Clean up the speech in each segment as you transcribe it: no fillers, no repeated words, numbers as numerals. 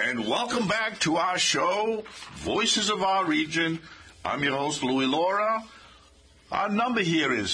And welcome back to our show, Voices of Our Region. I'm your host, Louis Laura. Our number here is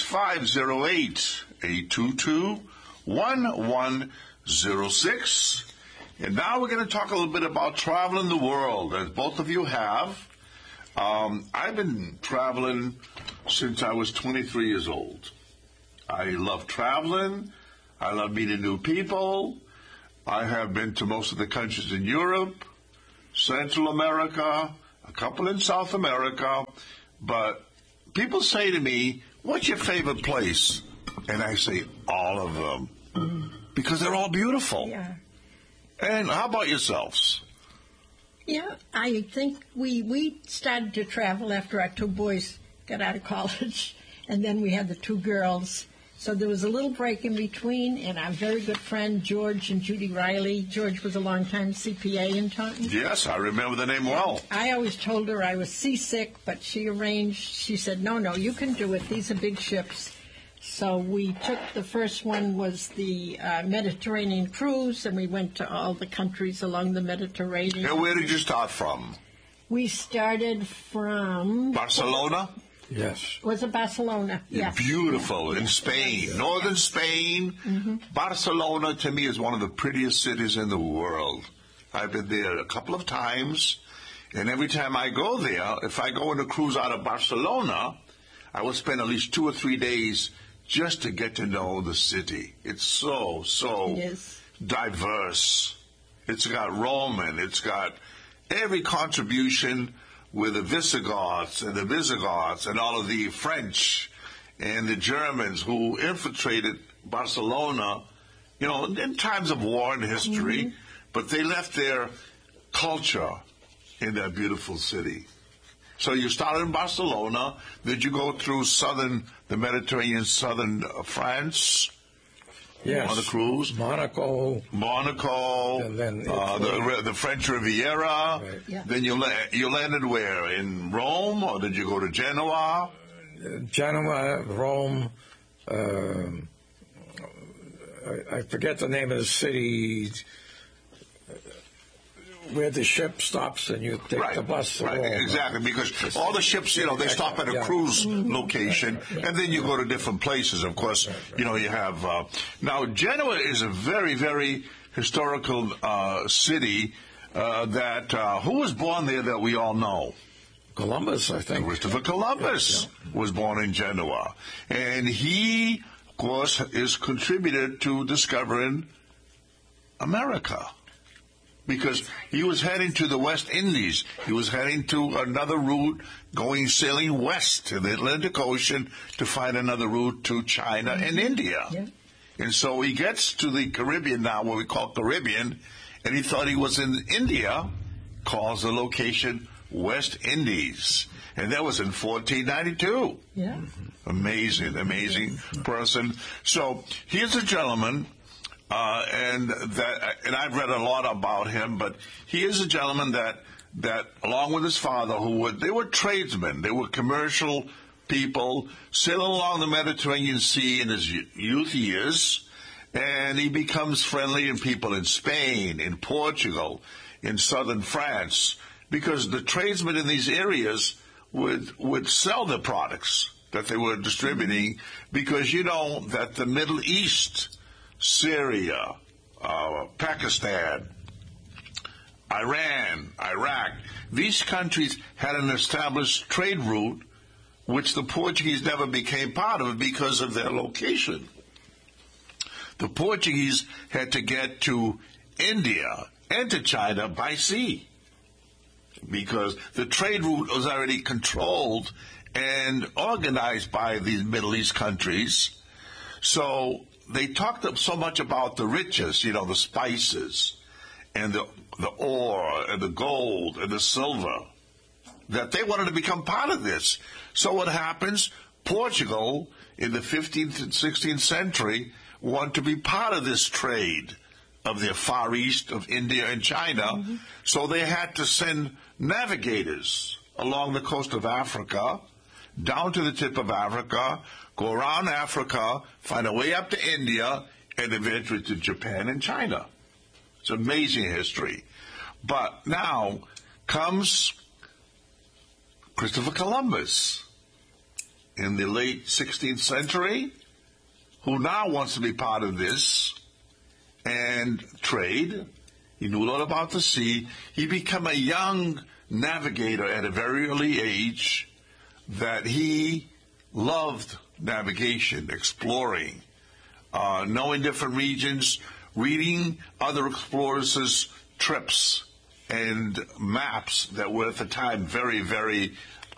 508-822-1106. And now we're going to talk a little bit about traveling the world, as both of you have. I've been traveling since I was 23 years old. I love traveling. I love meeting new people. I have been to most of the countries in Europe, Central America, a couple in South America. But people say to me, what's your favorite place? And I say, all of them. Because they're all beautiful. Yeah. And how about yourselves? Yeah, I think we started to travel after our two boys got out of college. And then we had the two girls. So there was a little break in between, and our very good friend, George and Judy Riley. George was a long-time CPA in Taunton. Yes, I remember the name well. I always told her I was seasick, but she said, no, you can do it. These are big ships. So we took, the first one was the Mediterranean cruise, and we went to all the countries along the Mediterranean. And where did you start from? We started from... Barcelona? Yes. Was it Barcelona? Yes. Beautiful, in Spain, northern Spain. Mm-hmm. Barcelona, to me, is one of the prettiest cities in the world. I've been there a couple of times, and every time I go there, if I go on a cruise out of Barcelona, I will spend at least 2 or 3 days just to get to know the city. It's so diverse. It's got Roman, it's got every contribution with the Visigoths and all of the French and the Germans who infiltrated Barcelona, in times of war and history, but they left their culture in that beautiful city. So you started in Barcelona. Did you go through the Mediterranean, southern France? Yes. On the cruise? Monaco. And then the French Riviera. Right. Yeah. Then you landed where? In Rome, or did you go to Genoa? Genoa, Rome. I forget the name of the city where the ship stops and you take the bus to Rome. Exactly, because all the ships, they stop at a cruise location, and then you go to different places. Of course, you have... now, Genoa is a very, very historical city who was born there that we all know? Columbus, I think. Christopher Columbus was born in Genoa. And he, of course, is contributed to discovering America. Because he was heading to the West Indies. He was heading to another route, sailing west to the Atlantic Ocean to find another route to China and India. Yeah. And so he gets to the Caribbean now, what we call Caribbean, and he thought he was in India, calls the location West Indies. And that was in 1492. Yeah. Amazing person. So here's a gentleman... and I've read a lot about him, but he is a gentleman that along with his father, they were tradesmen, they were commercial people, sailing along the Mediterranean Sea in his youth years, and he becomes friendly with people in Spain, in Portugal, in southern France, because the tradesmen in these areas would sell the products that they were distributing, because that the Middle East, Syria, Pakistan, Iran, Iraq, these countries had an established trade route which the Portuguese never became part of because of their location. The Portuguese had to get to India and to China by sea because the trade route was already controlled and organized by these Middle East countries. So they talked so much about the riches, the spices and the ore and the gold and the silver, that they wanted to become part of this. So what happens? Portugal in the 15th and 16th century wanted to be part of this trade of the Far East, of India and China. So they had to send navigators along the coast of Africa, down to the tip of Africa, go around Africa, find a way up to India, and eventually to Japan and China. It's amazing history. But now comes Christopher Columbus in the late 16th century, who now wants to be part of this and trade. He knew a lot about the sea. He became a young navigator at a very early age, that he loved navigation, exploring, knowing different regions, reading other explorers' trips and maps that were at the time very, very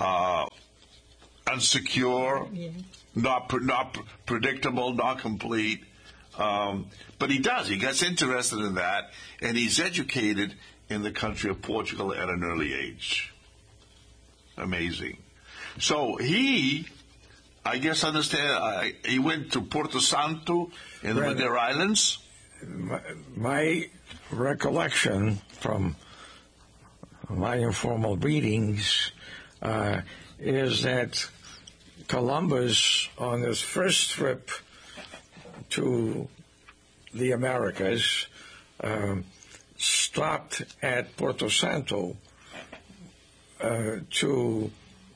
unsecure, not predictable, not complete. But he gets interested in that, and he's educated in the country of Portugal at an early age. Amazing. So he, I guess, he went to Porto Santo in the Madeira Islands. My recollection from my informal readings is that Columbus, on his first trip to the Americas, stopped at Porto Santo to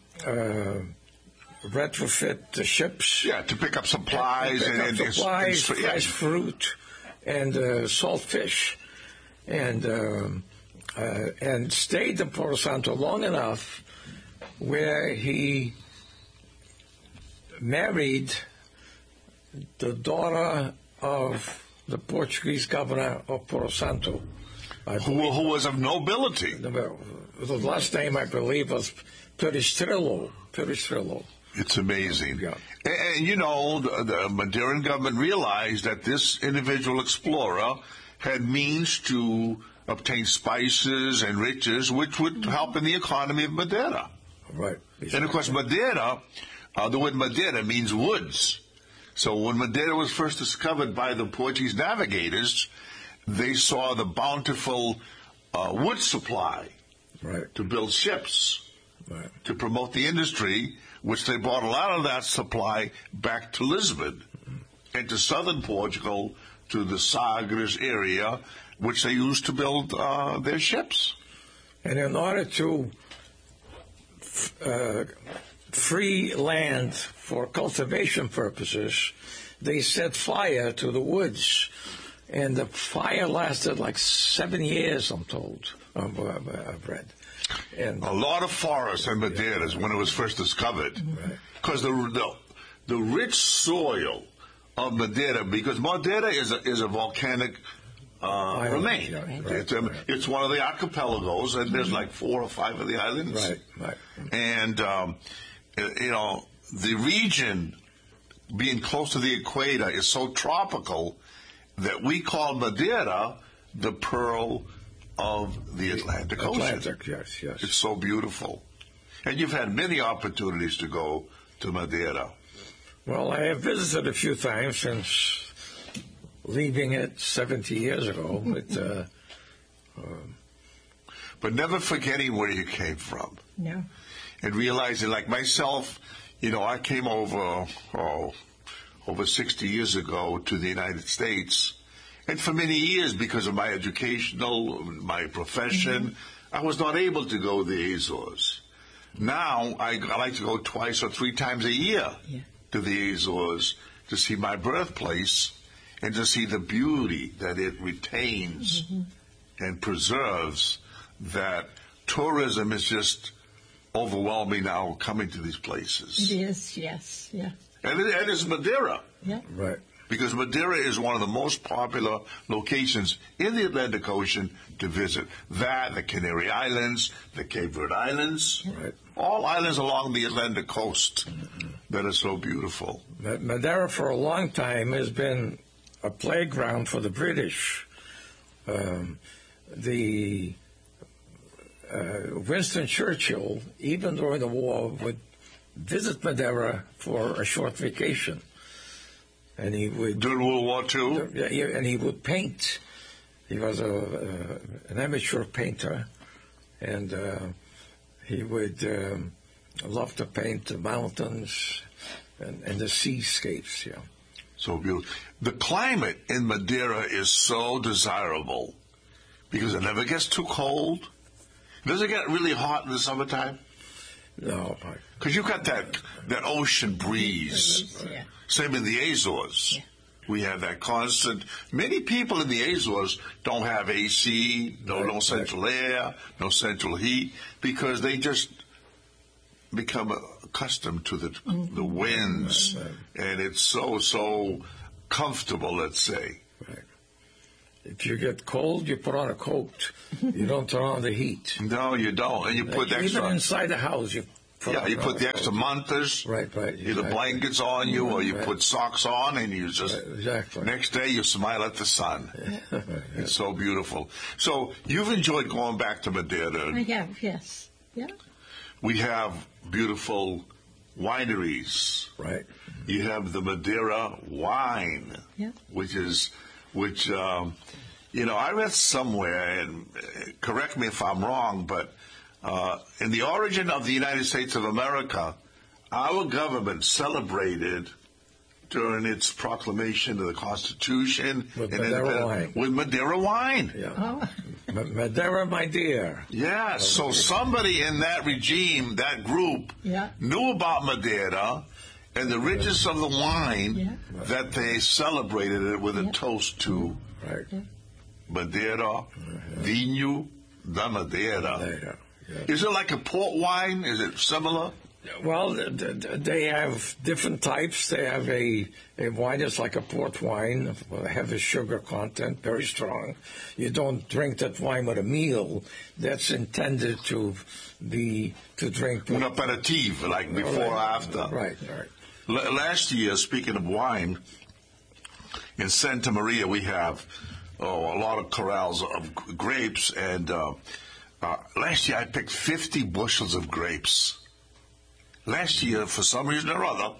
retrofit the ships. Yeah, to pick up supplies and fresh fruit and salt fish, and stayed in Porto Santo long enough where he married the daughter of the Portuguese governor of Porto Santo, who was of nobility. The last name, I believe, was Perestrello. It's amazing. Yeah. And the Madeiran government realized that this individual explorer had means to obtain spices and riches, which would help in the economy of Madeira. Right. Exactly. And, of course, Madeira, the word Madeira means woods. So when Madeira was first discovered by the Portuguese navigators, they saw the bountiful wood supply to build ships, to promote the industry, which they brought a lot of that supply back to Lisbon and to southern Portugal, to the Sagres area, which they used to build their ships. And in order to free land for cultivation purposes, they set fire to the woods. And the fire lasted like 7 years, I'm told. I've read. And a lot of forests in Madeira when it was first discovered. Because the rich soil of Madeira, because Madeira is a volcanic remain. It's one of the archipelagos, and there's like 4 or 5 of the islands. Right. And, the region being close to the equator is so tropical that we call Madeira the pearl of the Atlantic Ocean. Yes. It's so beautiful. And you've had many opportunities to go to Madeira. Well, I have visited a few times since leaving it 70 years ago. But never forgetting where you came from. No. And realizing, like myself, I came over 60 years ago to the United States. And for many years, because of my my profession, I was not able to go to the Azores. Now, I like to go 2 or 3 times a year to the Azores to see my birthplace and to see the beauty that it retains and preserves, that tourism is just overwhelming now coming to these places. It is, yes. And it is Madeira. Yeah. Right. Because Madeira is one of the most popular locations in the Atlantic Ocean to visit. That, the Canary Islands, the Cape Verde Islands, all islands along the Atlantic coast that are so beautiful. Madeira for a long time has been a playground for the British. Winston Churchill, even during the war, would visit Madeira for a short vacation. And he would during World War II. And he would paint. He was an amateur painter, and he would love to paint the mountains and the seascapes. Yeah, so beautiful. The climate in Madeira is so desirable because it never gets too cold. Does it get really hot in the summertime? No. Because you got that ocean breeze. Yeah. Same in the Azores. Yeah. We have that constant. Many people in the Azores don't have AC, no central air, no central heat, because they just become accustomed to the winds, and it's so comfortable, let's say. Right. If you get cold, you put on a coat. You don't turn on the heat. No, you don't, and you put extra. Even inside the house, you put the extra mantras. Right. Either blankets on you, or you put socks on, and you just exactly. Next day you smile at the sun. It's so beautiful. So you've enjoyed going back to Madeira. I have, yes. Yeah. We have beautiful wineries. Right. You have the Madeira wine, which I read somewhere, and correct me if I'm wrong, but in the origin of the United States of America, our government celebrated during its proclamation of the Constitution with Madeira wine. With Madeira wine. Yeah. Oh. Madeira, my dear. Yeah, so somebody in that regime, that group, knew about Madeira and the richness of the wine that they celebrated it with a toast to Madeira, Vinho da Madeira. Is it like a port wine? Is it similar? Well, they have different types. They have a wine that's like a port wine with a heavy sugar content, very strong. You don't drink that wine with a meal. That's intended to drink. An aperitif, like before or after. Right. Last year, speaking of wine, in Santa Maria we have a lot of corrals of grapes, and last year I picked 50 bushels of grapes. Last year, for some reason or other,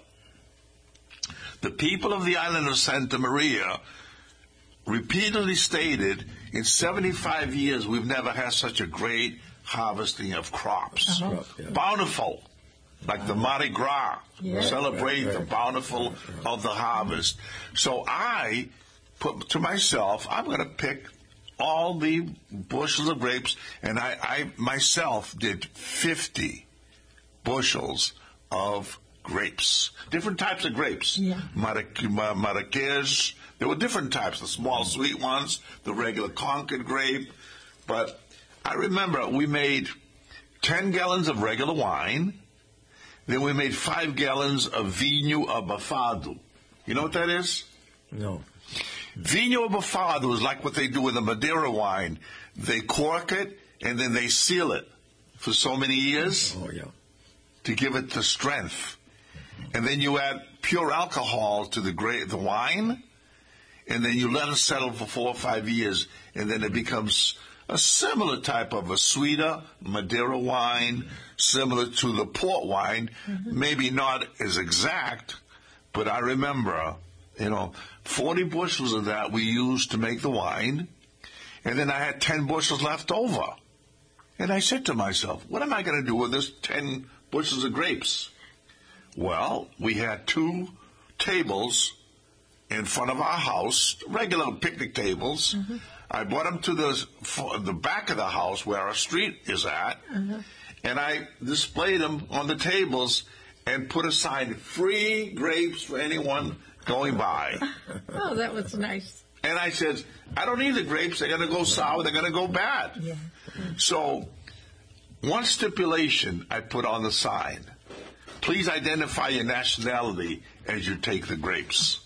the people of the island of Santa Maria repeatedly stated, in 75 years, we've never had such a great harvesting of crops. Bountiful, like the Mardi Gras. Celebrate the bountiful of the harvest. So I put to myself, I'm going to pick all the bushels of grapes, and I myself did 50 bushels of grapes, different types of grapes. Marrakech. There were different types, the small sweet ones, the regular Concord grape. But I remember we made 10 gallons of regular wine. Then we made 5 gallons of vinho abafado. You know what that is? No. Vinho abafado is like what they do with the Madeira wine. They cork it and then they seal it for so many years. To give it the strength. And then you add pure alcohol to the wine, and then you let it settle for 4 or 5 years, and then it becomes a similar type of a sweeter Madeira wine, similar to the port wine, maybe not as exact, but I remember, 40 bushels of that we used to make the wine, and then I had 10 bushels left over. And I said to myself, what am I going to do with this 10 bushels of grapes? Well, we had 2 tables in front of our house, regular picnic tables. I brought them to the back of the house where our street is at, and I displayed them on the tables and put a sign, free grapes for anyone going by. Oh, that was nice. And I said, I don't need the grapes. They're going to go sour. They're going to go bad. So one stipulation I put on the sign: please identify your nationality as you take the grapes.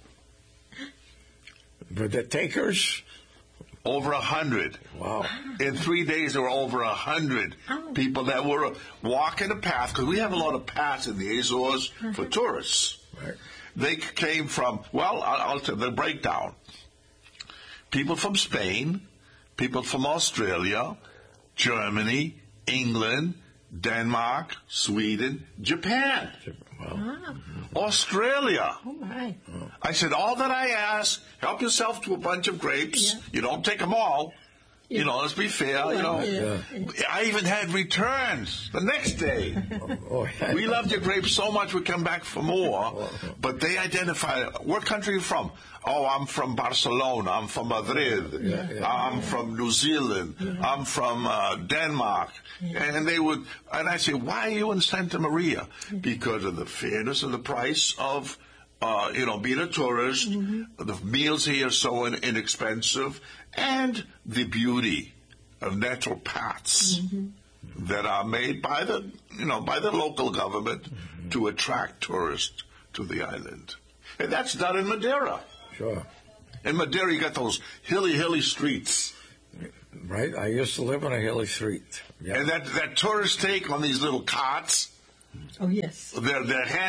But the takers? Over 100. Wow. In 3 days, there were over 100 people that were walking the path, because we have a lot of paths in the Azores for tourists. Right. They came from, I'll tell you the breakdown. People from Spain, people from Australia, Germany, England, Denmark, Sweden, Japan. Australia. Oh, my. I said, all that I ask, help yourself to a bunch of grapes. You don't take them all. You know, let's be fair. You know, I even had returns the next day. We loved your grapes so much we come back for more. But they identify, what country are you from? Oh, I'm from Barcelona. I'm from Madrid. I'm from New Zealand. I'm from Denmark. And they would, and I say, why are you in Santa Maria? Because of the fairness of the price of, being a tourist. The meals here are so inexpensive, and the beauty of natural paths that are made by the local government to attract tourists to the island. And that's done in Madeira. Sure. In Madeira, you got those hilly streets. Right. I used to live on a hilly street. Yeah. And that tourists take on these little carts. Oh, yes. They're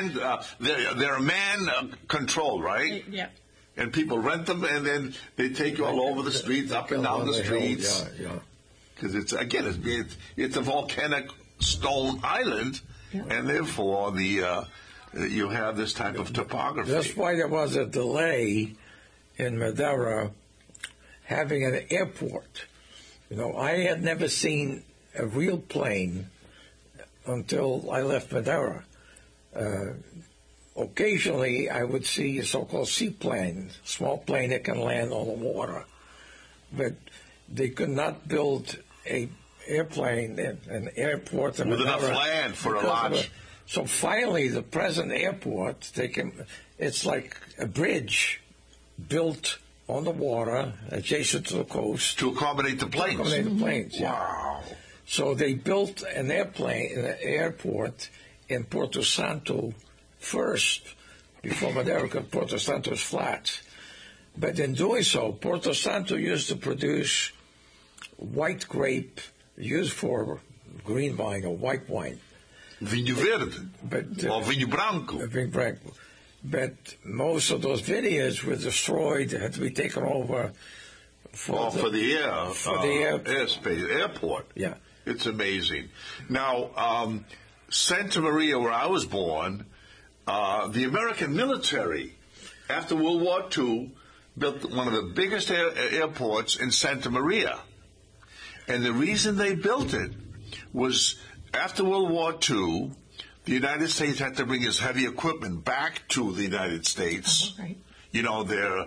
man controlled, right? Yeah. And people rent them, and then they take you all over the streets, up and down the streets. Because it's a volcanic stone island, and therefore you have this type of topography. That's why there was a delay in Madeira having an airport. You know, I had never seen a real plane until I left Madeira. Occasionally, I would see a so-called seaplane, small plane that can land on the water. But they could not build an airplane, an airport in with Madeira enough land for a lodge. So finally, the present airport, it's like a bridge built on the water, adjacent to the coast. To accommodate the planes. To accommodate the planes, Wow. So they built an airport in Porto Santo first, before Madeira, because Porto Santo is flat. But in doing so, Porto Santo used to produce white grape used for green wine or white wine. Vinho verde, or vinho branco. Vinho branco. But most of those vineyards were destroyed, had to be taken over for the airport. Yeah. It's amazing. Now, Santa Maria, where I was born, the American military, after World War II, built one of the biggest airports in Santa Maria. And the reason they built it was after World War II, the United States had to bring its heavy equipment back to the United States. Right. You know, their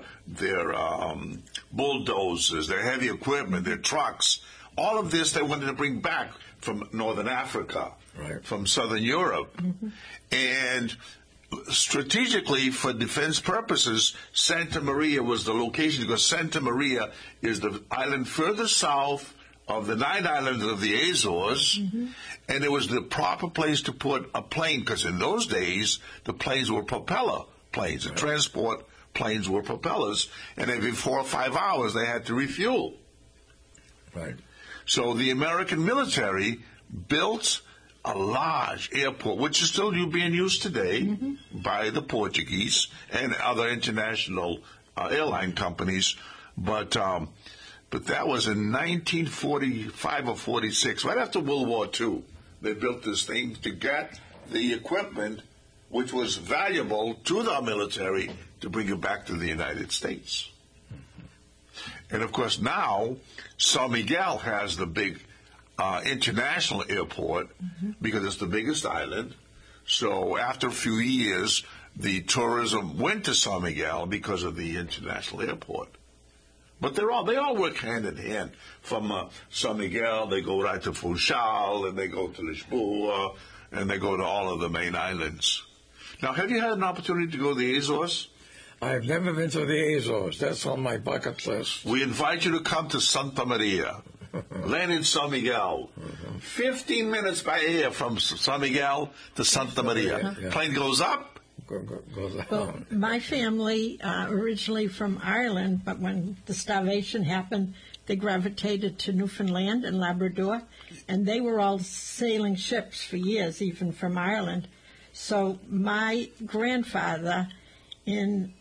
bulldozers, their heavy equipment, their trucks. All of this they wanted to bring back from Northern Africa, from Southern Europe. And strategically, for defense purposes, Santa Maria was the location, because Santa Maria is the island further south of the 9 islands of the Azores, and it was the proper place to put a plane, because in those days, the planes were propeller planes. The transport planes were propellers, and every 4 or 5 hours, they had to refuel. Right. So the American military built a large airport, which is still being used today by the Portuguese and other international airline companies. But that was in 1945 or 46, right after World War II. They built this thing to get the equipment, which was valuable to the military, to bring it back to the United States. And, of course, now San Miguel has the big international airport because it's the biggest island. So after a few years, the tourism went to San Miguel because of the international airport. But they all work hand in hand. From San Miguel, they go right to Funchal, and they go to Lisboa, and they go to all of the main islands. Now, have you had an opportunity to go to the Azores? I've never been to the Azores. That's on my bucket list. We invite you to come to Santa Maria, land in San Miguel. 15 minutes by air from San Miguel to Santa Maria. Plane goes up. Goes down. Well, my family, originally from Ireland, but when the starvation happened, they gravitated to Newfoundland and Labrador, and they were all sailing ships for years, even from Ireland. So my grandfather, in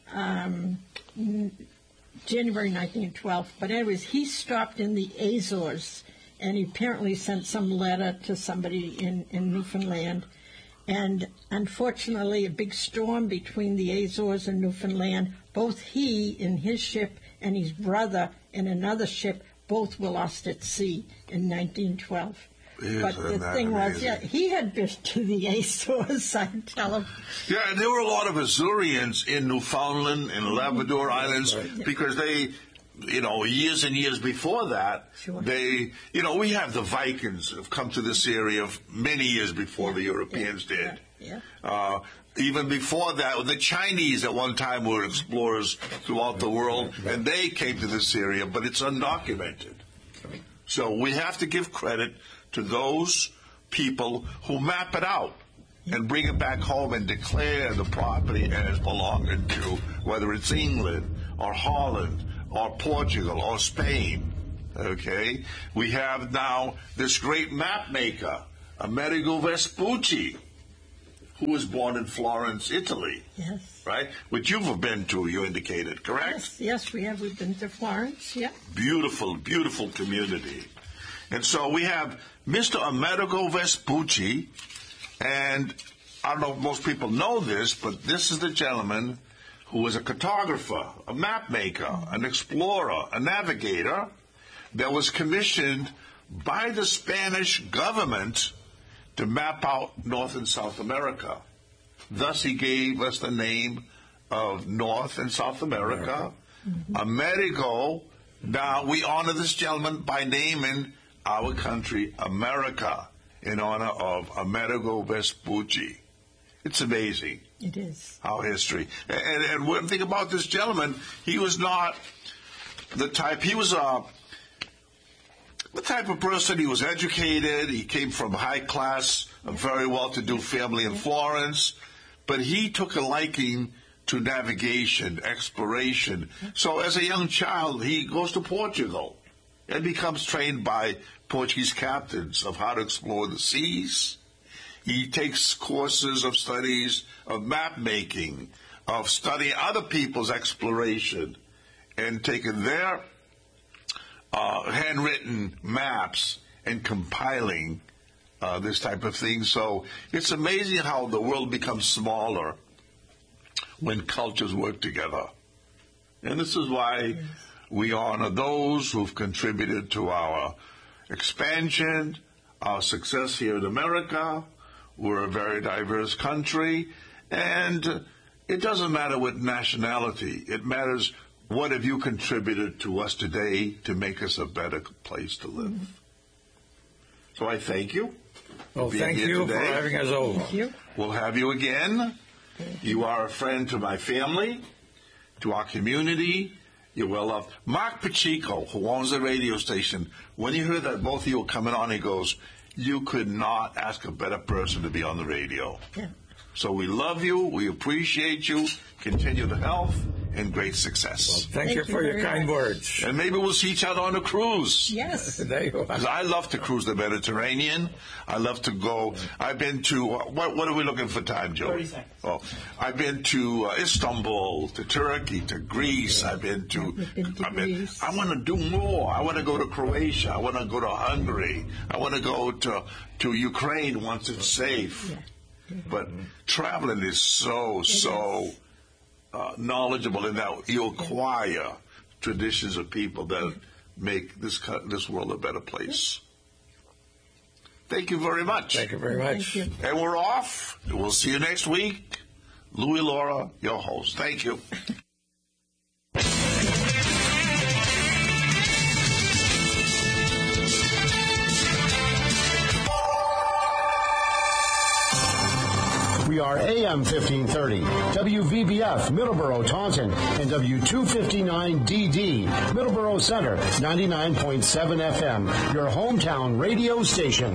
January 1912, but anyways, he stopped in the Azores, and he apparently sent some letter to somebody in Newfoundland. And unfortunately, a big storm between the Azores and Newfoundland, both he in his ship and his brother in another ship both were lost at sea in 1912. Isn't But the that thing was, amazing? he had been to the Azores, I tell him. Yeah, and there were a lot of Azorians in Newfoundland and Labrador Islands because they, years and years before that, Sure. we have the Vikings have come to this area many years before the Europeans did. Yeah. Even before that, the Chinese at one time were explorers throughout the world, and they came to this area, but it's undocumented. So we have to give credit to those people who map it out and bring it back home and declare the property as belonging to, whether it's England or Holland or Portugal or Spain. Okay? We have now this great map maker, Amerigo Vespucci, who was born in Florence, Italy. Yes. Right? Which you've been to, you indicated, correct? Yes, we have. We've been to Florence, yeah. Beautiful, beautiful community. And so we have Mr. Amerigo Vespucci, and I don't know if most people know this, but this is the gentleman who was a cartographer, a map maker, an explorer, a navigator that was commissioned by the Spanish government to map out North and South America. Thus, he gave us the name of North and South America, Amerigo. Now, we honor this gentleman by naming our country America in honor of Amerigo Vespucci. It's amazing. It is. Our history. And one thing about this gentleman, he was not the type, he was the type of person, he was educated, he came from high class, a very well-to-do family in Florence, but he took a liking to navigation, exploration. So as a young child, he goes to Portugal and becomes trained by Portuguese captains of how to explore the seas. He takes courses of studies of map making, of studying other people's exploration, and taking their handwritten maps and compiling this type of thing. So it's amazing how the world becomes smaller when cultures work together. And this is why we honor those who've contributed to our expansion, our success here in America. We're a very diverse country, and it doesn't matter what nationality. It matters what have you contributed to us today to make us a better place to live. So I thank you. Well, for being thank here you today. for having us over. Thank you. We'll have you again. You are a friend to my family, to our community. You're well loved. Mark Pacheco, who owns the radio station, when he heard that both of you were coming on, he goes, you could not ask a better person to be on the radio. Yeah. So we love you. We appreciate you. Continue the health and great success. Thank you for your very kind much. words. And maybe we'll see each other on a cruise. Yes. There you are. Because I love to cruise the Mediterranean. I love to go. I've been to, what are we looking for time, Joe? 30 seconds. Oh, I've been to Istanbul, to Turkey, to Greece. I've been to, Greece. I want to do more. I want to go to Croatia. I want to go to Hungary. I want to go to Ukraine once it's safe. Yeah. But traveling is so knowledgeable in that you acquire traditions of people that make this world a better place. Thank you very much. Thank you very much. Thank you. And we're off. We'll see you next week. Louis Laura, your host. Thank you. We are AM 1530, WVBF, Middleborough, Taunton, and W259DD, Middleborough Center, 99.7 FM, your hometown radio station.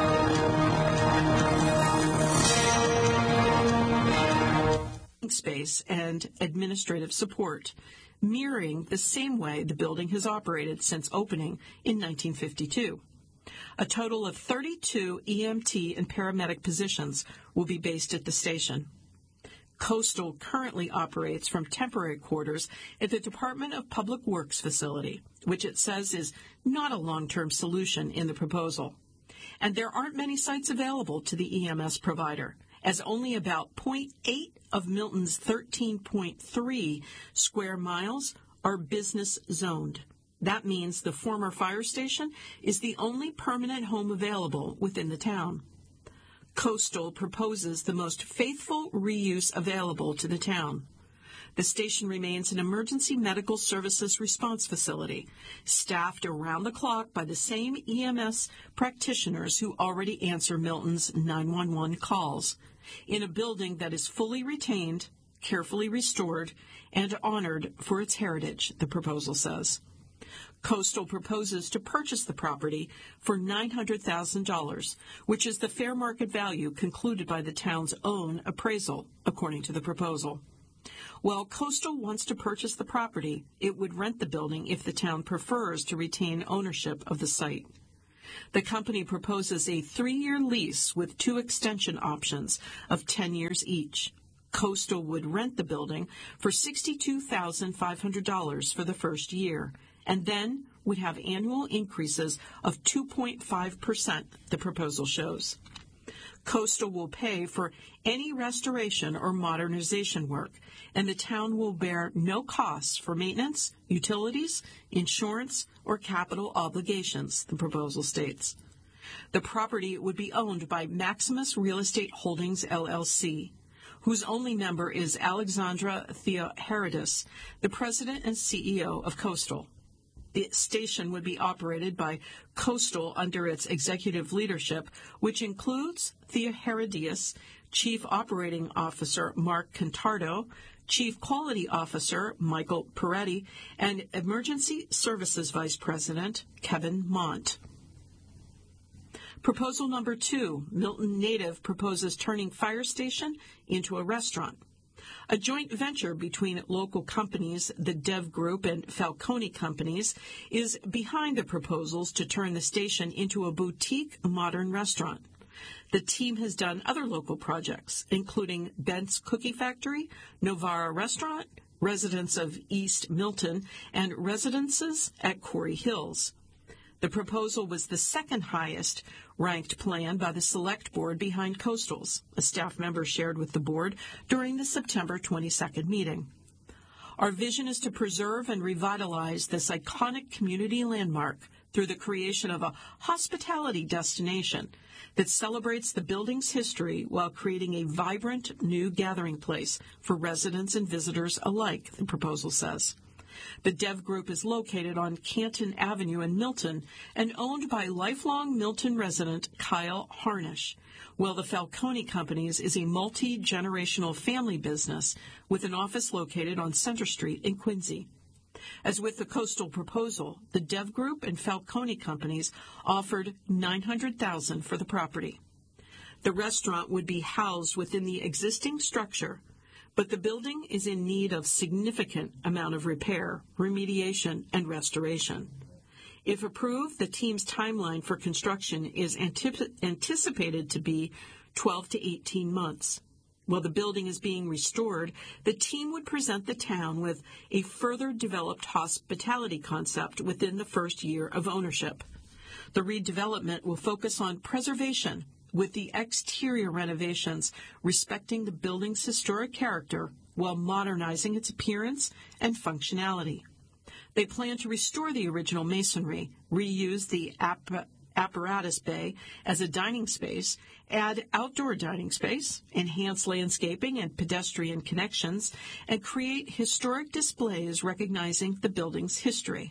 Space and administrative support, mirroring the same way the building has operated since opening in 1952. A total of 32 EMT and paramedic positions will be based at the station. Coastal currently operates from temporary quarters at the Department of Public Works facility, which it says is not a long-term solution in the proposal. And there aren't many sites available to the EMS provider, as only about 0.8 of Milton's 13.3 square miles are business zoned. That means the former fire station is the only permanent home available within the town. Coastal proposes the most faithful reuse available to the town. The station remains an emergency medical services response facility, staffed around the clock by the same EMS practitioners who already answer Milton's 911 calls, in a building that is fully retained, carefully restored, and honored for its heritage, the proposal says. Coastal proposes to purchase the property for $900,000, which is the fair market value concluded by the town's own appraisal, according to the proposal. While Coastal wants to purchase the property, it would rent the building if the town prefers to retain ownership of the site. The company proposes a 3-year lease with 2 extension options of 10 years each. Coastal would rent the building for $62,500 for the first year, and then would have annual increases of 2.5%, the proposal shows. Coastal will pay for any restoration or modernization work, and the town will bear no costs for maintenance, utilities, insurance, or capital obligations, the proposal states. The property would be owned by Maximus Real Estate Holdings, LLC, whose only member is Alexandra Theoharidis, the president and CEO of Coastal. The station would be operated by Coastal under its executive leadership, which includes Theoharidis, Chief Operating Officer Mark Contardo, Chief Quality Officer Michael Peretti, and Emergency Services Vice President Kevin Mont. Proposal number 2, Milton native proposes turning fire station into a restaurant. A joint venture between local companies, the Dev Group and Falcone Companies, is behind the proposals to turn the station into a boutique modern restaurant. The team has done other local projects, including Bent's Cookie Factory, Novara Restaurant, Residents of East Milton, and Residences at Quarry Hills. The proposal was the second highest ranked plan by the Select Board behind Coastal's, a staff member shared with the board during the September 22nd meeting. Our vision is to preserve and revitalize this iconic community landmark through the creation of a hospitality destination that celebrates the building's history while creating a vibrant new gathering place for residents and visitors alike, the proposal says. The Dev Group is located on Canton Avenue in Milton and owned by lifelong Milton resident Kyle Harnish, while the Falcone Companies is a multi-generational family business with an office located on Center Street in Quincy. As with the Coastal proposal, the Dev Group and Falcone Companies offered $900,000 for the property. The restaurant would be housed within the existing structure, but the building is in need of significant amount of repair, remediation, and restoration. If approved, the team's timeline for construction is anticipated to be 12 to 18 months. While the building is being restored, the team would present the town with a further developed hospitality concept within the first year of ownership. The redevelopment will focus on preservation, with the exterior renovations respecting the building's historic character while modernizing its appearance and functionality. They plan to restore the original masonry, reuse the apparatus bay as a dining space, add outdoor dining space, enhance landscaping and pedestrian connections, and create historic displays recognizing the building's history.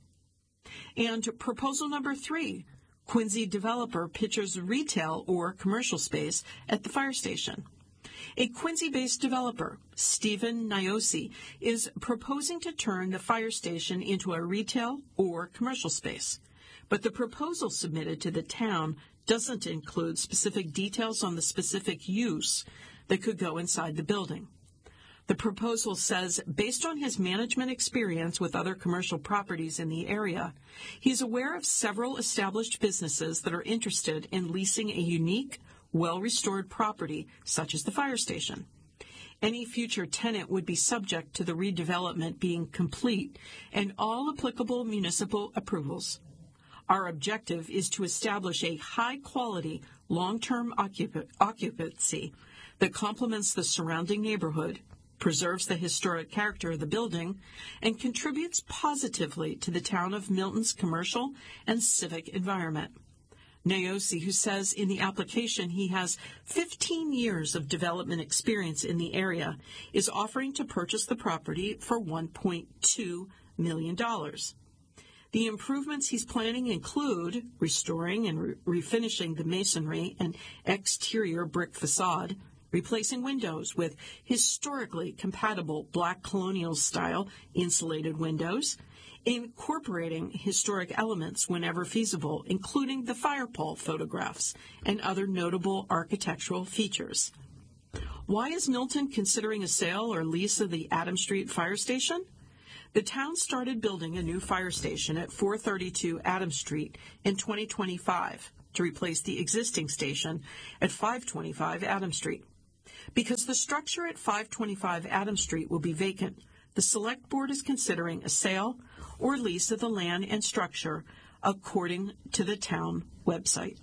And proposal number 3, Quincy developer pitches retail or commercial space at the fire station. A Quincy-based developer, Stephen Niosi, is proposing to turn the fire station into a retail or commercial space. But the proposal submitted to the town doesn't include specific details on the specific use that could go inside the building. The proposal says, based on his management experience with other commercial properties in the area, he's aware of several established businesses that are interested in leasing a unique, well-restored property such as the fire station. Any future tenant would be subject to the redevelopment being complete and all applicable municipal approvals. Our objective is to establish a high-quality, long-term occupancy that complements the surrounding neighborhood, preserves the historic character of the building, and contributes positively to the town of Milton's commercial and civic environment. Nayosi, who says in the application he has 15 years of development experience in the area, is offering to purchase the property for $1.2 million. The improvements he's planning include restoring and refinishing the masonry and exterior brick facade, replacing windows with historically compatible Black colonial-style insulated windows, incorporating historic elements whenever feasible, including the fire pole photographs and other notable architectural features. Why is Milton considering a sale or lease of the Adams Street Fire Station? The town started building a new fire station at 432 Adams Street in 2025 to replace the existing station at 525 Adams Street. Because the structure at 525 Adams Street will be vacant, the Select Board is considering a sale or lease of the land and structure, according to the town website.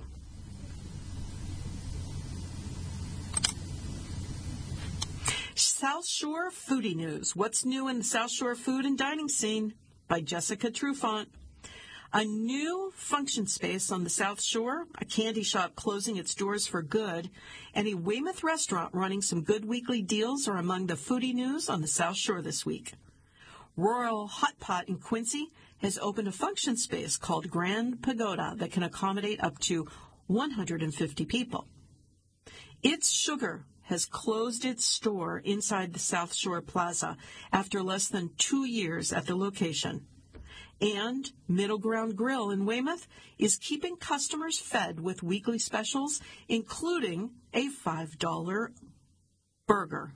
South Shore Foodie News. What's new in the South Shore food and dining scene? By Jessica Trufant. A new function space on the South Shore, a candy shop closing its doors for good, and a Weymouth restaurant running some good weekly deals are among the foodie news on the South Shore this week. Royal Hot Pot in Quincy has opened a function space called Grand Pagoda that can accommodate up to 150 people. It's Sugar has closed its store inside the South Shore Plaza after less than 2 years at the location. And Middle Ground Grill in Weymouth is keeping customers fed with weekly specials, including a $5 burger.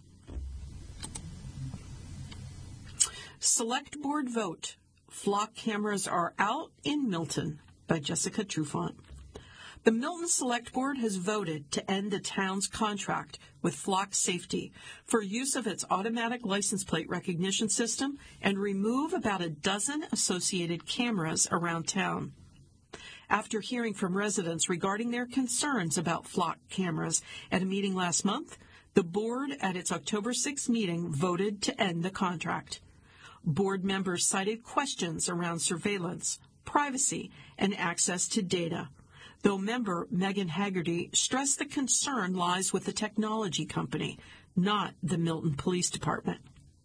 Select Board vote. Flock cameras are out in Milton, by Jessica Trufant. The Milton Select Board has voted to end the town's contract with Flock Safety for use of its automatic license plate recognition system and remove about a dozen associated cameras around town. After hearing from residents regarding their concerns about Flock cameras at a meeting last month, the board at its October 6th meeting voted to end the contract. Board members cited questions around surveillance, privacy, and access to data, though member Megan Haggerty stressed the concern lies with the technology company, not the Milton Police Department.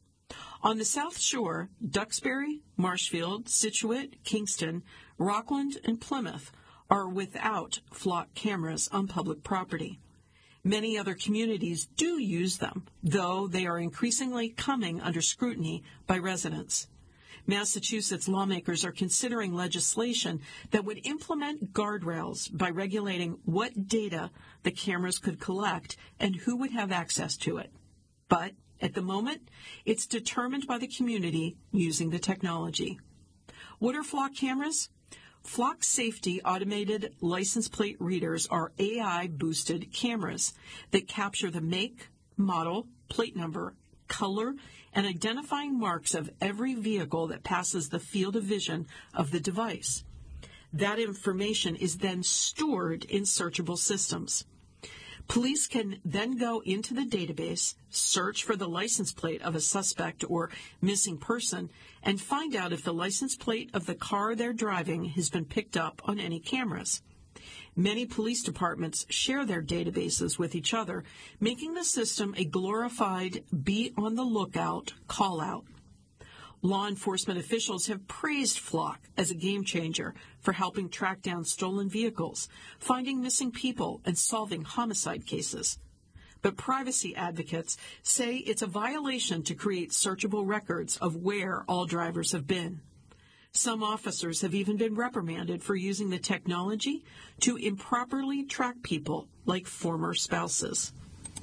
On the South Shore, Duxbury, Marshfield, Scituate, Kingston, Rockland, and Plymouth are without Flock cameras on public property. Many other communities do use them, though they are increasingly coming under scrutiny by residents. Massachusetts lawmakers are considering legislation that would implement guardrails by regulating what data the cameras could collect and who would have access to it. But at the moment, it's determined by the community using the technology. What are Flock cameras? Flock Safety automated license plate readers are AI-boosted cameras that capture the make, model, plate number, color, and identifying marks of every vehicle that passes the field of vision of the device. That information is then stored in searchable systems. Police can then go into the database, search for the license plate of a suspect or missing person, and find out if the license plate of the car they're driving has been picked up on any cameras. Many police departments share their databases with each other, making the system a glorified be-on-the-lookout call-out. Law enforcement officials have praised Flock as a game changer for helping track down stolen vehicles, finding missing people, and solving homicide cases. But privacy advocates say it's a violation to create searchable records of where all drivers have been. Some officers have even been reprimanded for using the technology to improperly track people like former spouses.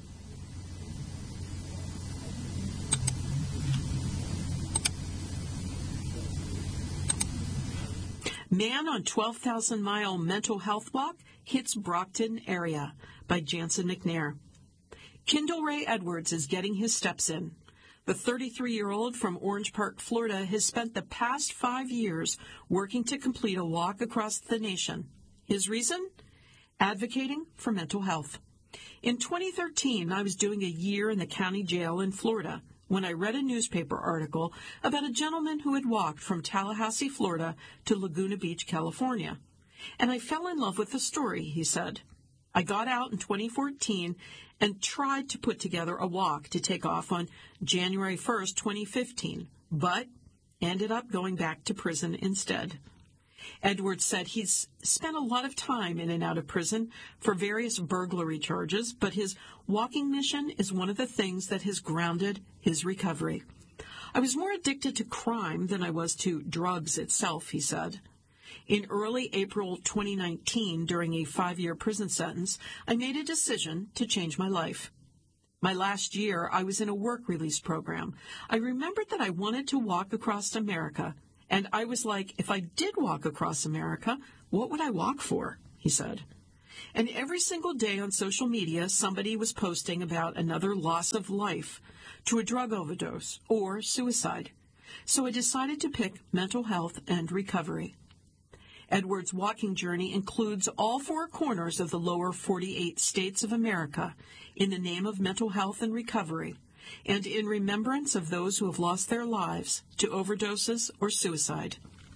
Man on 12,000-mile mental health walk hits Brockton area, by Jansen McNair. Kendall Ray Edwards is getting his steps in. The 33-year-old from Orange Park, Florida, has spent the past 5 years working to complete a walk across the nation. His reason? Advocating for mental health. In 2013, I was doing a year in the county jail in Florida. when I read a newspaper article about a gentleman who had walked from Tallahassee, Florida to Laguna Beach, California. And I fell in love with the story, he said. I got out in 2014 and tried to put together a walk to take off on January 1st, 2015, but ended up going back to prison instead. Edwards said he's spent a lot of time in and out of prison for various burglary charges, but his walking mission is one of the things that has grounded his recovery. I was more addicted to crime than I was to drugs itself, he said. In early April 2019, during a 5-year prison sentence, I made a decision to change my life. My last year, I was in a work release program. I remembered that I wanted to walk across America, and I was like, if I did walk across America, what would I walk for? He said. And every single day on social media, somebody was posting about another loss of life to a drug overdose or suicide. So I decided to pick mental health and recovery. Edwards' walking journey includes all 4 corners of the lower 48 states of America in the name of mental health and recovery, and in remembrance of those who have lost their lives to overdoses or suicide.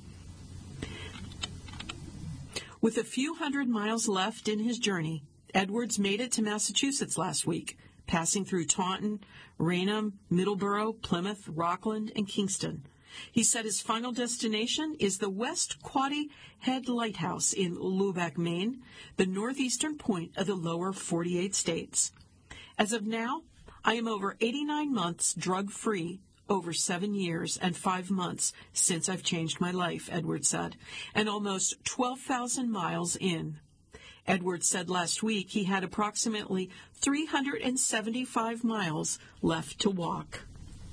With a few hundred miles left in his journey, Edwards made it to Massachusetts last week, passing through Taunton, Raynham, Middleborough, Plymouth, Rockland, and Kingston. He said his final destination is the West Quoddy Head Lighthouse in Lubec, Maine, the northeastern point of the lower 48 states. As of now, I am over 89 months drug-free, over 7 years and 5 months since I've changed my life, Edwards said, and almost 12,000 miles in. Edwards said last week he had approximately 375 miles left to walk.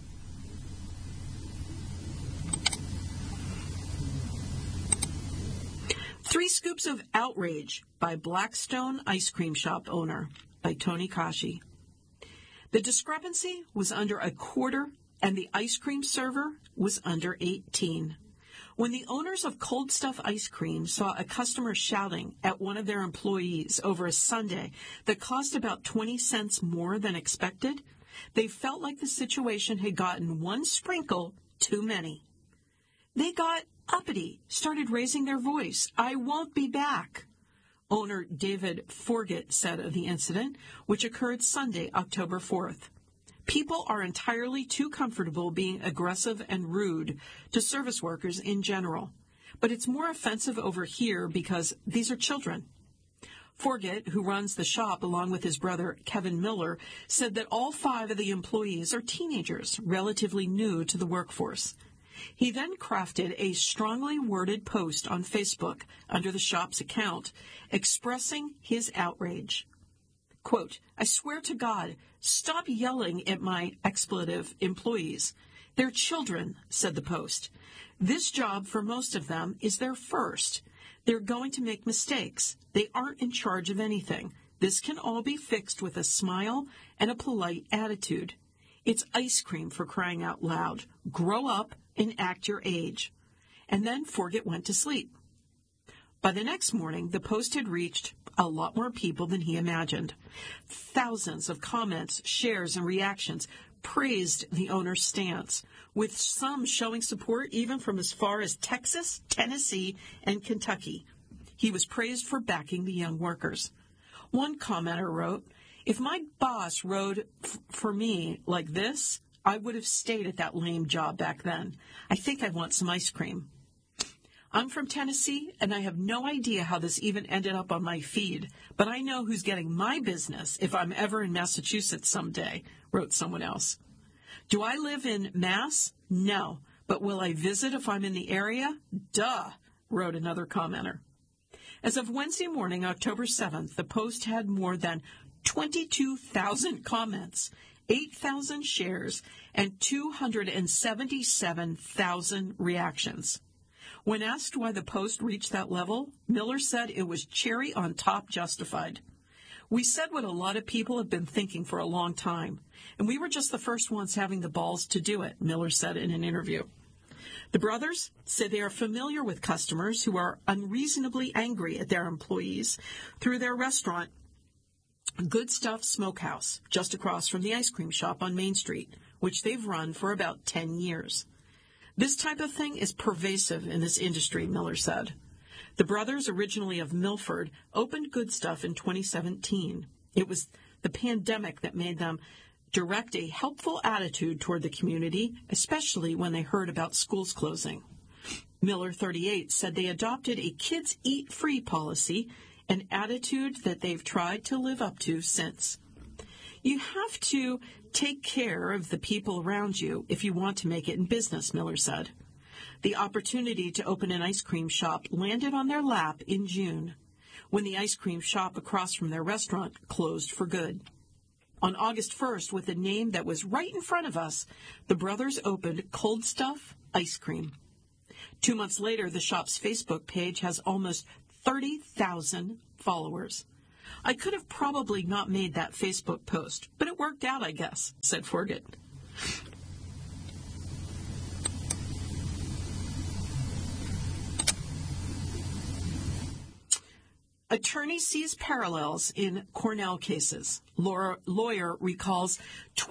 Three Scoops of Outrage by Blackstone Ice Cream Shop Owner by Tony Kashi. The discrepancy was under a quarter, and the ice cream server was under 18. When the owners of Cold Stuff Ice Cream saw a customer shouting at one of their employees over a sundae that cost about 20 cents more than expected, they felt like the situation had gotten one sprinkle too many. They got uppity, started raising their voice. "I won't be back," owner David Forget said of the incident, which occurred Sunday, October 4th. People are entirely too comfortable being aggressive and rude to service workers in general, but it's more offensive over here because these are children. Forget, who runs the shop along with his brother Kevin Miller, said that all 5 of the employees are teenagers, relatively new to the workforce. He then crafted a strongly worded post on Facebook under the shop's account, expressing his outrage. Quote, "I swear to God, stop yelling at my expletive employees. They're children," said the post. "This job for most of them is their first. They're going to make mistakes. They aren't in charge of anything. This can all be fixed with a smile and a polite attitude. It's ice cream, for crying out loud. Grow up and act your age." And then Forget went to sleep. By the next morning, the post had reached a lot more people than he imagined. Thousands of comments, shares, and reactions praised the owner's stance, with some showing support even from as far as Texas, Tennessee, and Kentucky. He was praised for backing the young workers. One commenter wrote, "If my boss rode for me like this, I would have stayed at that lame job back then. I think I want some ice cream." "I'm from Tennessee, and I have no idea how this even ended up on my feed, but I know who's getting my business if I'm ever in Massachusetts someday," wrote someone else. "Do I live in Mass? No, but will I visit if I'm in the area? Duh," wrote another commenter. As of Wednesday morning, October 7th, the post had more than 22,000 comments, 8,000 shares, and 277,000 reactions. When asked why the post reached that level, Miller said it was cherry on top justified. "We said what a lot of people have been thinking for a long time, and we were just the first ones having the balls to do it," Miller said in an interview. The brothers said they are familiar with customers who are unreasonably angry at their employees through their restaurant, Good Stuff Smokehouse, just across from the ice cream shop on Main Street, which they've run for about 10 years. This type of thing is pervasive in this industry, Miller said. The brothers, originally of Milford, opened Good Stuff in 2017. It was the pandemic that made them direct a helpful attitude toward the community, especially when they heard about schools closing. Miller, 38, said they adopted a kids eat free policy, an attitude that they've tried to live up to since. You have to take care of the people around you if you want to make it in business, Miller said. The opportunity to open an ice cream shop landed on their lap in June, when the ice cream shop across from their restaurant closed for good. On August 1st, with a name that was right in front of us, the brothers opened Cold Stuff Ice Cream. 2 months later, the shop's Facebook page has almost 30,000 followers. I could have probably not made that Facebook post, but it worked out, I guess, said Forget. Attorney sees parallels in Cornell cases. Lawyer recalls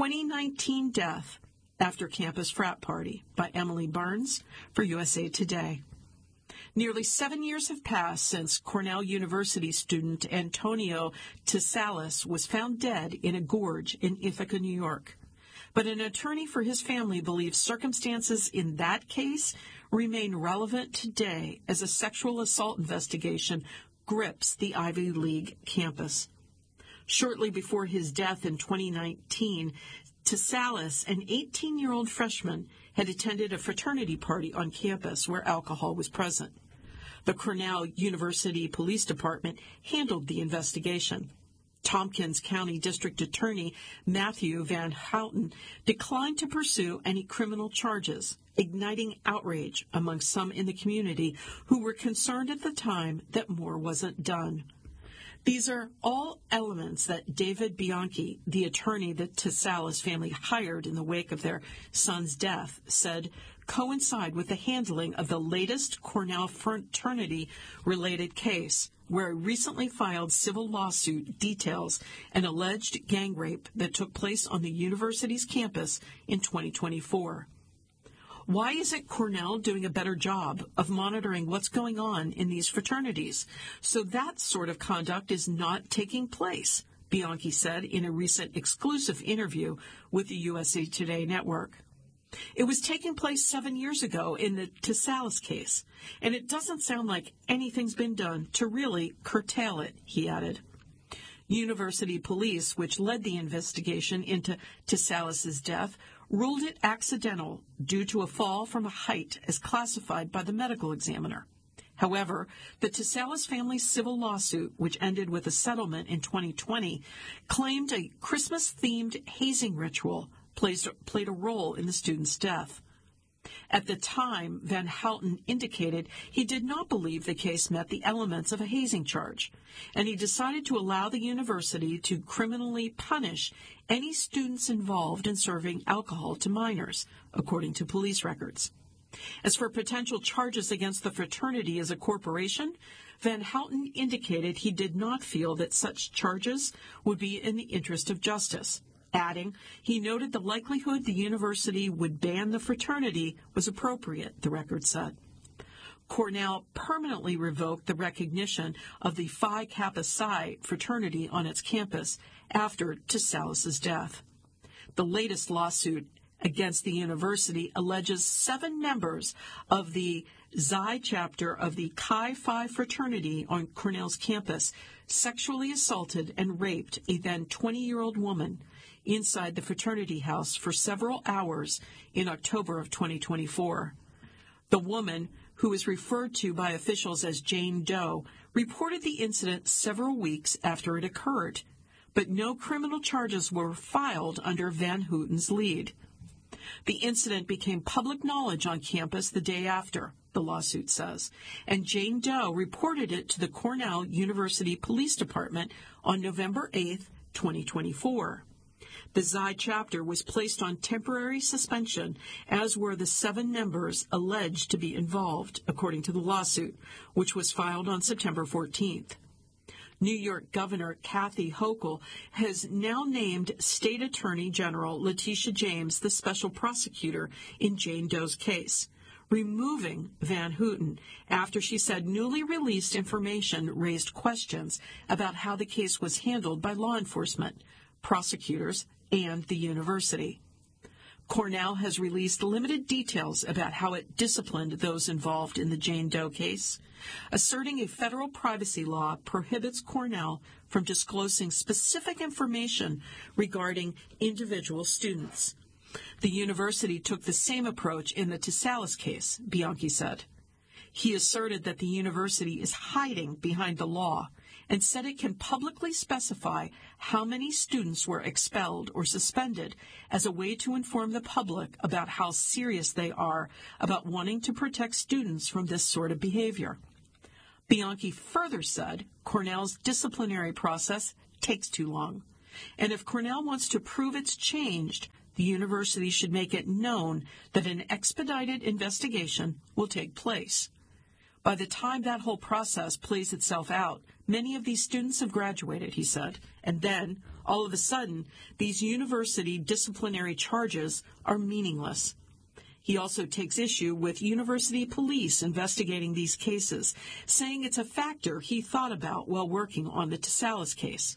2019 death after campus frat party by Emily Barnes for USA Today. Nearly 7 years have passed since Cornell University student Antonio Tesalis was found dead in a gorge in Ithaca, New York. But an attorney for his family believes circumstances in that case remain relevant today as a sexual assault investigation grips the Ivy League campus. Shortly before his death in 2019, Tesalis, an 18-year-old freshman, had attended a fraternity party on campus where alcohol was present. The Cornell University Police Department handled the investigation. Tompkins County District Attorney Matthew Van Houten declined to pursue any criminal charges, igniting outrage among some in the community who were concerned at the time that more wasn't done. These are all elements that David Bianchi, the attorney that Tesalis family hired in the wake of their son's death, said coincide with the handling of the latest Cornell fraternity-related case, where a recently filed civil lawsuit details an alleged gang rape that took place on the university's campus in 2024. Why isn't Cornell doing a better job of monitoring what's going on in these fraternities so that sort of conduct is not taking place? Bianchi said in a recent exclusive interview with the USA Today network. It was taking place 7 years ago in the Tesalis case, and it doesn't sound like anything's been done to really curtail it, he added. University police, which led the investigation into Tesalis' death, ruled it accidental due to a fall from a height as classified by the medical examiner. However, the Tesalis family's civil lawsuit, which ended with a settlement in 2020, claimed a Christmas-themed hazing ritual played a role in the student's death. At the time, Van Houten indicated he did not believe the case met the elements of a hazing charge, and he decided to allow the university to criminally punish any students involved in serving alcohol to minors, according to police records. As for potential charges against the fraternity as a corporation, Van Houten indicated he did not feel that such charges would be in the interest of justice. Adding, he noted the likelihood the university would ban the fraternity was appropriate, the record said. Cornell permanently revoked the recognition of the Phi Kappa Psi fraternity on its campus after Tesalis' death. The latest lawsuit against the university alleges 7 members of the Xi chapter of the Chi Phi fraternity on Cornell's campus sexually assaulted and raped a then 20-year-old woman inside the fraternity house for several hours in October of 2024. The woman, who is referred to by officials as Jane Doe, reported the incident several weeks after it occurred, but no criminal charges were filed under Van Houten's lead. The incident became public knowledge on campus the day after, the lawsuit says, and Jane Doe reported it to the Cornell University Police Department on November 8, 2024. The Xi chapter was placed on temporary suspension, as were the 7 members alleged to be involved, according to the lawsuit, which was filed on September 14th. New York Governor Kathy Hochul has now named State Attorney General Letitia James the special prosecutor in Jane Doe's case, removing Van Houten after she said newly released information raised questions about how the case was handled by law enforcement, prosecutors, and the university. Cornell has released limited details about how it disciplined those involved in the Jane Doe case, asserting a federal privacy law prohibits Cornell from disclosing specific information regarding individual students. The university took the same approach in the Tesalis case, Bianchi said. He asserted that the university is hiding behind the law and said it can publicly specify how many students were expelled or suspended as a way to inform the public about how serious they are about wanting to protect students from this sort of behavior. Bianchi further said Cornell's disciplinary process takes too long, and if Cornell wants to prove it's changed, the university should make it known that an expedited investigation will take place. By the time that whole process plays itself out, many of these students have graduated, he said, and then, all of a sudden, these university disciplinary charges are meaningless. He also takes issue with university police investigating these cases, saying it's a factor he thought about while working on the Tesalis case.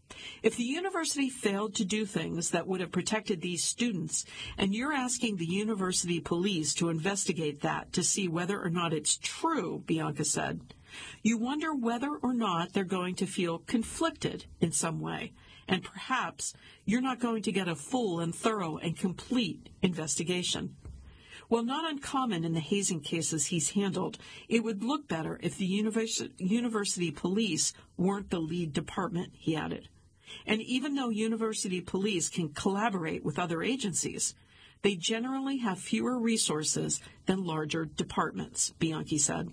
If the university failed to do things that would have protected these students, and you're asking the university police to investigate that to see whether or not it's true, Bianca said, you wonder whether or not they're going to feel conflicted in some way, and perhaps you're not going to get a full and thorough and complete investigation. While not uncommon in the hazing cases he's handled, it would look better if the university police weren't the lead department, he added. And even though university police can collaborate with other agencies, they generally have fewer resources than larger departments, Bianchi said.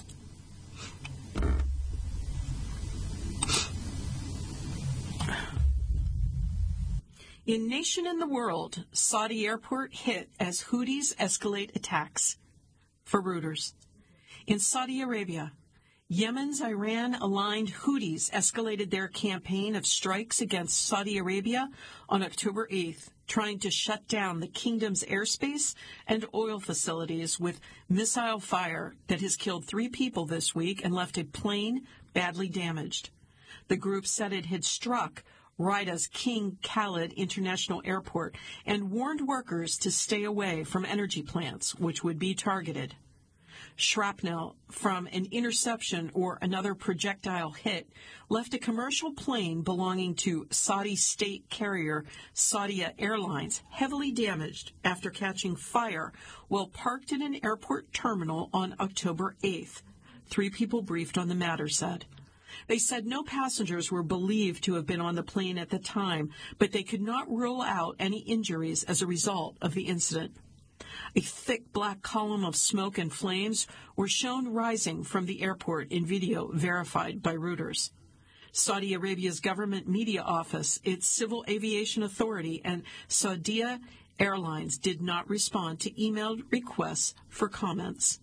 In Nation in the World, Saudi airport hit as Houthis escalate attacks. For Reuters. In Saudi Arabia, Yemen's Iran-aligned Houthis escalated their campaign of strikes against Saudi Arabia on October 8th, trying to shut down the kingdom's airspace and oil facilities with missile fire that has killed 3 people this week and left a plane badly damaged. The group said it had struck Riyadh's King Khalid International Airport and warned workers to stay away from energy plants, which would be targeted. Shrapnel from an interception or another projectile hit left a commercial plane belonging to Saudi state carrier Saudia Airlines heavily damaged after catching fire while parked in an airport terminal on October 8th. 3 people briefed on the matter said. They said no passengers were believed to have been on the plane at the time, but they could not rule out any injuries as a result of the incident. A thick black column of smoke and flames were shown rising from the airport in video verified by Reuters. Saudi Arabia's government media office, its civil aviation authority, and Saudia Airlines did not respond to emailed requests for comments.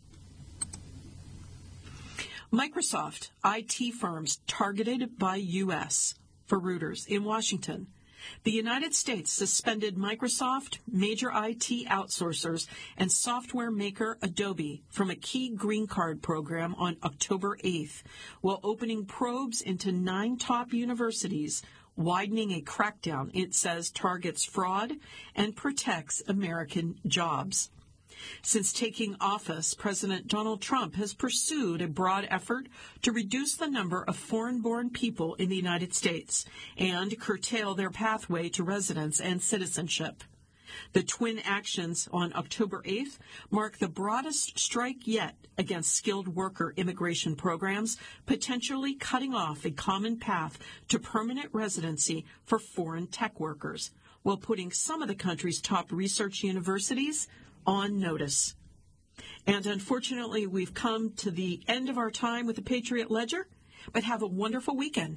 Microsoft, IT firms targeted by U.S. For Reuters. In Washington, the United States suspended Microsoft, major IT outsourcers, and software maker Adobe from a key green card program on October 8th, while opening probes into 9 top universities, widening a crackdown it says targets fraud and protects American jobs. Since taking office, President Donald Trump has pursued a broad effort to reduce the number of foreign-born people in the United States and curtail their pathway to residence and citizenship. The twin actions on October 8th mark the broadest strike yet against skilled worker immigration programs, potentially cutting off a common path to permanent residency for foreign tech workers, while putting some of the country's top research universities on notice. And unfortunately, we've come to the end of our time with the Patriot Ledger, but have a wonderful weekend.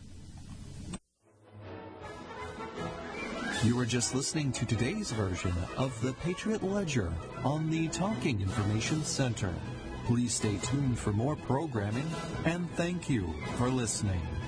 You were just listening to today's version of the Patriot Ledger on the Talking Information Center. Please stay tuned for more programming, and thank you for listening.